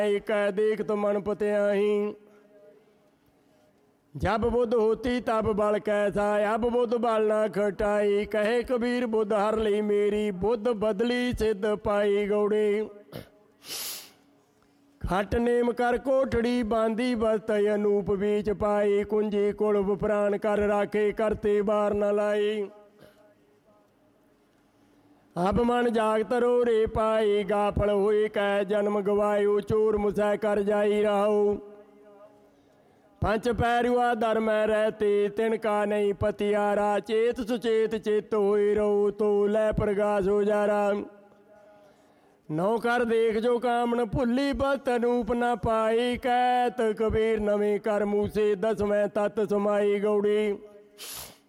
कह देख तो मन पुत्याही। जब बुद्ध होती तब बल कैसा, अब बुद्ध बल ना खटाई। कहे कबीर बुद्ध हर ली मेरी, बुद्ध बदली सिद्ध पाई गौड़े। खट नेम कर कोठड़ी बांधी, बत अनूप बीच पाई। कुंजी कुल प्राण कर राखे, करते बार न लाई। अब मन जागत रो रे पाई, गाफल होए कह जन्म गवायो। चोर मुसै कर जाई रहो, पंच पैरुआ धर्म रहते। तिनका नहीं पतियारा, चेत सुचेत चित होए रहो। तो लै प्रगास हो जारा, नौ कर देख जो कामन भुली। बत अनूप न पाई, कहत कबीर नवे कर मूसे। 10वें तत् समाई गौड़ी।